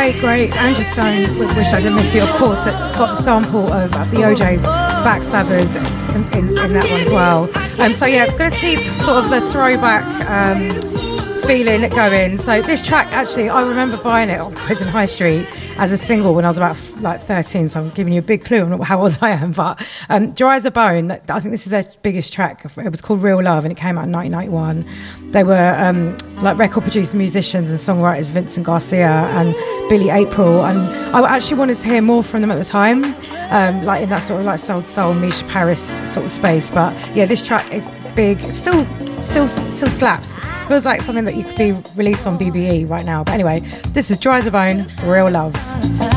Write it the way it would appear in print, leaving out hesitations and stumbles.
great Andrew Stone with Wish I Didn't Miss You, of course, that's got the sample of the OJ's Backstabbers in that one as well. So yeah, I'm going to keep sort of the throwback feeling going. So this track, actually, I remember buying it on Prison High Street as a single when I was about 13, so I'm giving you a big clue on how old I am. But Dry as a Bone, I think this is their biggest track. It was called Real Love, and it came out in 1991. They were record producers, musicians and songwriters Vincent Garcia and Billy April, and I actually wanted to hear more from them at the time, in that sort of Soul to Soul, Misha Paris sort of space. But yeah, this track is big. It still slaps. Feels like something that you could be released on BBE right now. But anyway, this is Dry as a Bone, Real Love.